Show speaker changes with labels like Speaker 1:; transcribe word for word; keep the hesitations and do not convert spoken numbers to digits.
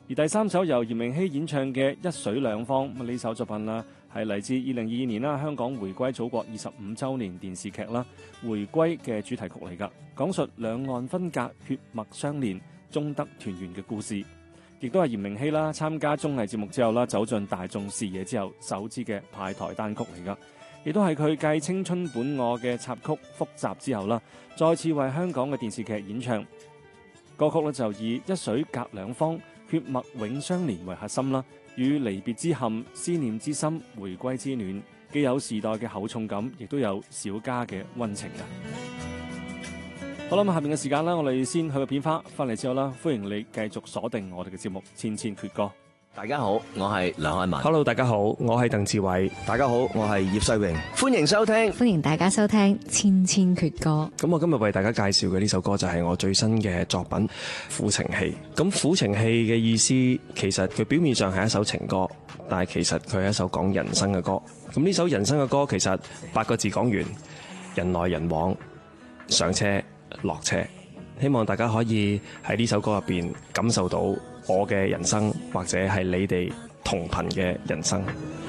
Speaker 1: 而第三首由炎明熹演唱嘅《一水兩方》，咁呢首作品啦，係嚟自二零二二年啦香港回歸祖國二十五週年電視劇啦《回歸》嘅主題曲嚟㗎，講述兩岸分隔、血脈相連、終得團圓嘅故事，亦都係炎明熹啦參加綜藝節目之後啦，走進大眾視野之後首支嘅派台單曲嚟㗎，亦都係佢繼《青春本我》嘅插曲《複雜》之後啦，再次為香港嘅電視劇演唱。歌曲咧就以一水隔兩方、血脈永相連為核心啦，與離別之憾、思念之心、回歸之暖，既有時代嘅厚重感，亦都有小家嘅溫情啊！好啦，咁下面嘅時間啦，我哋先去個片花，翻嚟之後啦，歡迎你繼續鎖定我哋嘅節目《千千闕歌》。
Speaker 2: 大家好，我係梁漢文。
Speaker 3: Hello， 大家好，我係鄧志偉。
Speaker 2: 大家好，我係葉世榮。歡迎收聽，
Speaker 4: 歡迎大家收聽《千千闕歌》。
Speaker 3: 咁我今日為大家介紹嘅呢首歌就係我最新嘅作品《苦情戲》。咁苦情戲嘅意思，其實佢表面上係一首情歌，但係其實佢係一首講人生嘅歌。咁呢首人生嘅歌，其實八個字講完：人來人往，上車落車。希望大家可以喺呢首歌入邊感受到我嘅人生，或者係你哋同頻嘅人生。